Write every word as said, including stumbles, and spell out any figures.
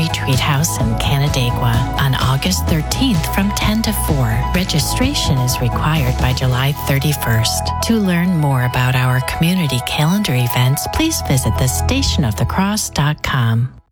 Retreat House in Canandaigua on August thirteenth from ten to four. Registration is required by July thirty-first. To learn more about our community calendar events, please visit the station of the cross dot com.